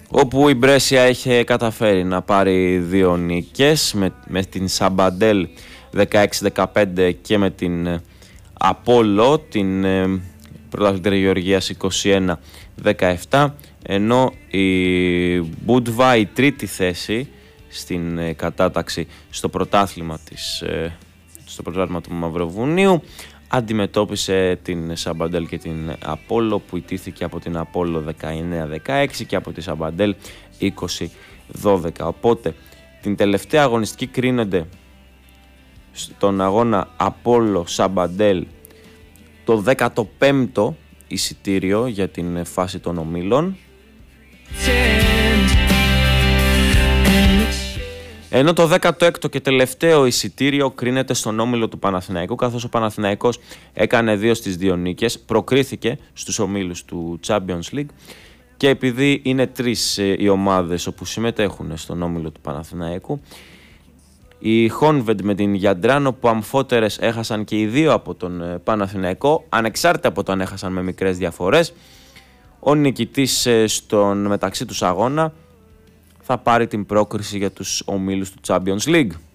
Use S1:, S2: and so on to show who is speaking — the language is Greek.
S1: όπου η Μπρέσια είχε καταφέρει να πάρει 2 νίκες με την Σαμπαντέλ 16-15 και με την Απόλλω την πρωταθλήτρια Γεωργίας 21-17, ενώ η Μπούντβα, η τρίτη θέση στην κατάταξη στο πρωτάθλημα του Μαυροβουνίου, αντιμετώπισε την Σαμπαντέλ και την Απόλλω, που ιτήθηκε από την Απόλλω 19-16 και από τη Σαμπαντέλ 20-12. Οπότε την τελευταία αγωνιστική κρίνονται στον αγώνα Απόλλω Σαμπαντέλ το 15ο εισιτήριο για την φάση των ομίλων, ενώ το 16ο και τελευταίο εισιτήριο κρίνεται στον όμιλο του Παναθηναϊκού, καθώς ο Παναθηναϊκός έκανε 2 στις 2 νίκες, προκρίθηκε στους ομίλους του Champions League, και επειδή είναι 3 οι ομάδες όπου συμμετέχουν στον όμιλο του Παναθηναϊκού, η Χόνβεντ με την Γιαντράνο, που αμφότερες έχασαν και οι 2 από τον Παναθηναϊκό, ανεξάρτητα από το αν έχασαν με μικρές διαφορές, ο νικητής στον μεταξύ τους αγώνα θα πάρει την πρόκριση για τους ομίλους του Champions League.